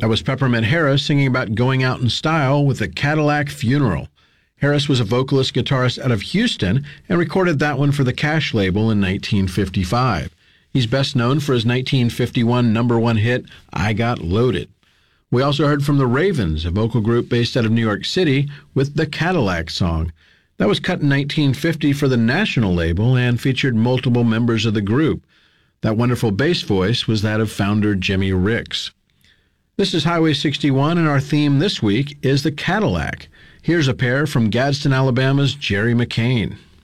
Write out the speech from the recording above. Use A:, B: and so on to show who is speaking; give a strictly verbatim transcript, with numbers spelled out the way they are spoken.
A: That was Peppermint Harris singing about going out in style with the Cadillac Funeral. Harris was a vocalist guitarist out of Houston and recorded that one for the Cash label in nineteen fifty-five. He's best known for his nineteen fifty-one number one hit, I Got Loaded. We also heard from the Ravens, a vocal group based out of New York City, with the Cadillac Song. That was cut in nineteen fifty for the National label and featured multiple members of the group. That wonderful bass voice was that of founder Jimmy Ricks. This is Highway sixty-one, and our theme this week is the Cadillac. Here's a pair from Gadsden, Alabama's Jerry McCain.